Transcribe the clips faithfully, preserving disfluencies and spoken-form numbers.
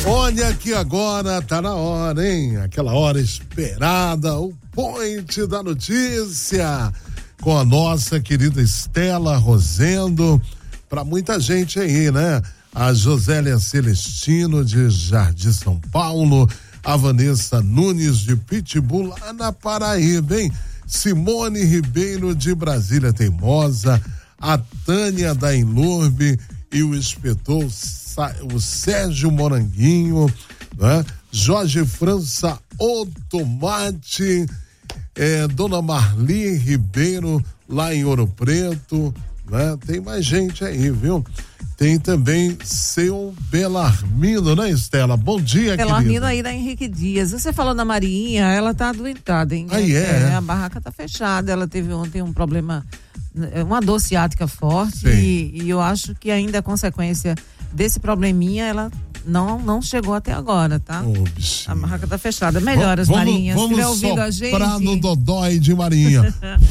Olha que agora tá na hora, hein? Aquela hora esperada, o point da notícia, com a nossa querida Estela Rosendo, para muita gente aí, né? A Josélia Celestino de Jardim São Paulo, a Vanessa Nunes de Pitbull lá na Paraíba, hein? Simone Ribeiro de Brasília Teimosa, a Tânia da Inlurbe e o inspetor o Sérgio Moranguinho, né? Jorge França Otomate, é, Dona Marli Ribeiro lá em Ouro Preto, né? Tem mais gente aí, viu? Tem também seu Belarmino, né, Estela? Bom dia, Belarmino querida. aí da Henrique Dias. Você falou na Marinha, ela tá adoentada, hein? Aí é, é. A barraca tá fechada, ela teve ontem um problema, uma dor ciática forte e, e eu acho que ainda a consequência desse probleminha, ela não, não chegou até agora, tá? Oh, a barraca tá fechada. Melhoras, vamos, Marinha. Vamos, se estiver ouvindo a gente. Vamos no dodói de Marinha.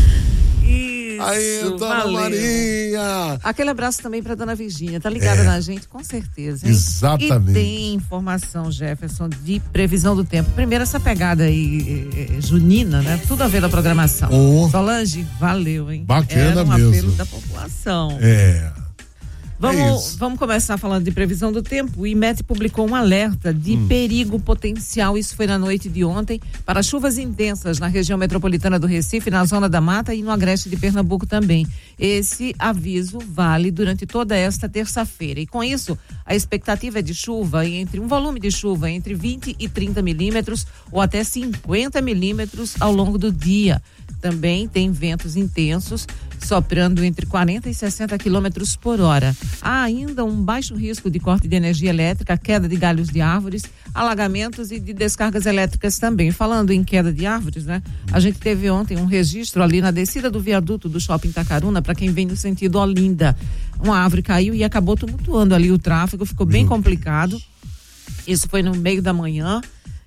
Isso, aí, dona valeu. Marinha. Aquele abraço também pra dona Virgínia, tá ligada é. na gente, com certeza, hein? Exatamente. E tem informação, Jefferson, de previsão do tempo. Primeiro essa pegada aí, eh, junina, né? Tudo a ver da programação. Oh. Solange, valeu, hein? Bacana Era um mesmo. apelo da população. É. Vamos, é vamos começar falando de previsão do tempo. O IMET publicou um alerta de hum. perigo potencial, isso foi na noite de ontem, para chuvas intensas na região metropolitana do Recife, na zona da Mata e no agreste de Pernambuco também. Esse aviso vale durante toda esta terça-feira. E com isso, a expectativa é de chuva entre um volume de chuva entre vinte e trinta milímetros ou até cinquenta milímetros ao longo do dia. Também tem ventos intensos soprando entre quarenta e sessenta quilômetros por hora. Há ainda um baixo risco de corte de energia elétrica, queda de galhos de árvores, alagamentos e de descargas elétricas também. Falando em queda de árvores, né? A gente teve ontem um registro ali na descida do viaduto do Shopping Itacaruna, para quem vem no sentido Olinda. Uma árvore caiu e acabou tumultuando ali o tráfego, ficou bem complicado. Isso foi no meio da manhã.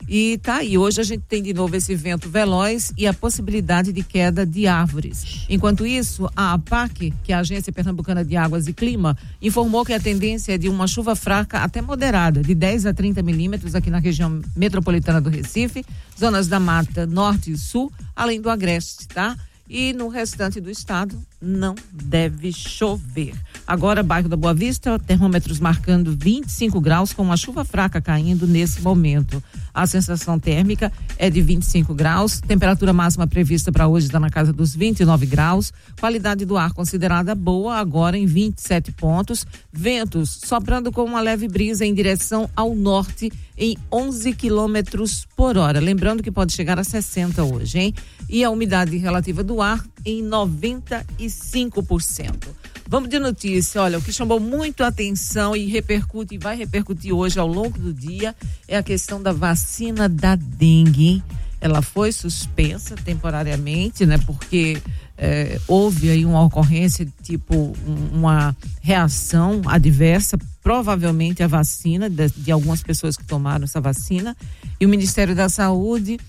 E tá aí, hoje a gente tem de novo esse vento veloz e a possibilidade de queda de árvores. Enquanto isso, a APAC, que é a Agência Pernambucana de Águas e Clima, informou que a tendência é de uma chuva fraca até moderada, de dez a trinta milímetros aqui na região metropolitana do Recife, zonas da Mata Norte e Sul, além do Agreste, tá? E no restante do estado não deve chover. Agora, bairro da Boa Vista, termômetros marcando vinte e cinco graus, com uma chuva fraca caindo nesse momento. A sensação térmica é de vinte e cinco graus, temperatura máxima prevista para hoje está na casa dos vinte e nove graus, qualidade do ar considerada boa, agora em vinte e sete pontos, ventos soprando com uma leve brisa em direção ao norte em onze quilômetros por hora. Lembrando que pode chegar a sessenta hoje, hein? E a umidade relativa do ar em noventa e cinco por cento. Vamos de notícia. Olha, o que chamou muito a atenção e repercute e vai repercutir hoje ao longo do dia é a questão da vacina da dengue. Ela foi suspensa temporariamente, né? Porque é, houve aí uma ocorrência, tipo um, uma reação adversa, provavelmente à vacina, de, de algumas pessoas que tomaram essa vacina. E o Ministério da Saúde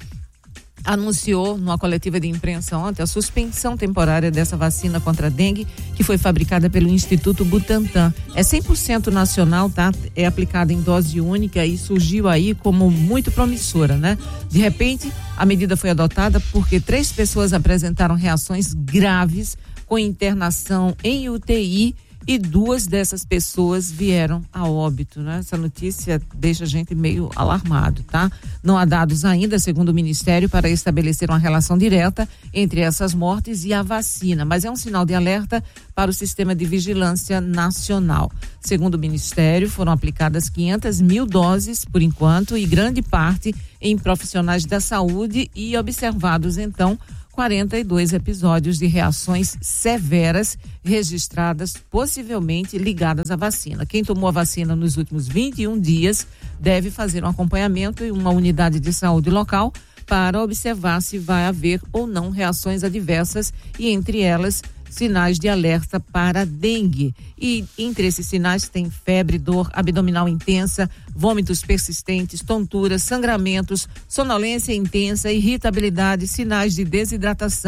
anunciou numa coletiva de imprensa ontem a suspensão temporária dessa vacina contra a dengue, que foi fabricada pelo Instituto Butantan. É cem por cento nacional, tá? É aplicada em dose única e surgiu aí como muito promissora, né? De repente, a medida foi adotada porque três pessoas apresentaram reações graves com internação em U T I e duas dessas pessoas vieram a óbito, né? Essa notícia deixa a gente meio alarmado, tá? Não há dados ainda, segundo o Ministério, para estabelecer uma relação direta entre essas mortes e a vacina, mas é um sinal de alerta para o Sistema de Vigilância Nacional. Segundo o Ministério, foram aplicadas quinhentas mil doses por enquanto e grande parte em profissionais da saúde e observados, então, quarenta e dois episódios de reações severas registradas, possivelmente ligadas à vacina. Quem tomou a vacina nos últimos vinte e um dias deve fazer um acompanhamento em uma unidade de saúde local para observar se vai haver ou não reações adversas e, entre elas, sinais de alerta para dengue. E entre esses sinais tem febre, dor abdominal intensa, vômitos persistentes, tonturas, sangramentos, sonolência intensa, irritabilidade, sinais de desidratação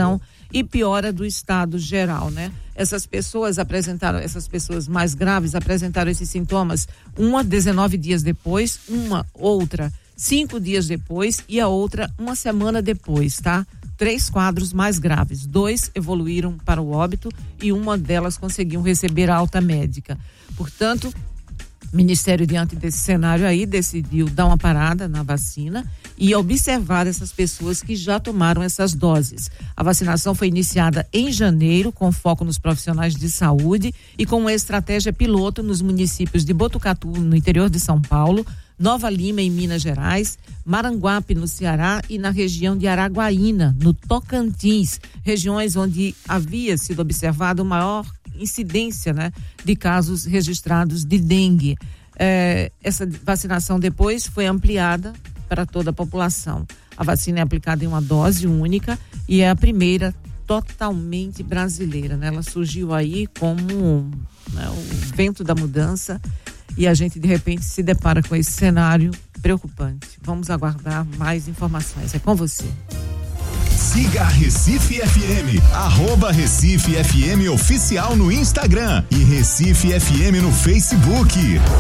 e piora do estado geral, né? Essas pessoas apresentaram, essas pessoas mais graves apresentaram esses sintomas, uma dezenove dias depois, uma outra cinco dias depois e a outra uma semana depois, tá? Três quadros mais graves, dois evoluíram para o óbito e uma delas conseguiu receber alta médica. Portanto, o Ministério, diante desse cenário aí, decidiu dar uma parada na vacina e observar essas pessoas que já tomaram essas doses. A vacinação foi iniciada em janeiro, com foco nos profissionais de saúde e com uma estratégia piloto nos municípios de Botucatu, no interior de São Paulo, Nova Lima, em Minas Gerais, Maranguape, no Ceará, e na região de Araguaína, no Tocantins, regiões onde havia sido observado maior incidência, né, de casos registrados de dengue. É, essa vacinação depois foi ampliada para toda a população. A vacina é aplicada em uma dose única e é a primeira totalmente brasileira, né? Ela surgiu aí como, né, o vento da mudança e a gente de repente se depara com esse cenário preocupante. Vamos aguardar mais informações. É com você. Siga a Recife F M, arroba Recife F M Oficial no Instagram e Recife F M no Facebook.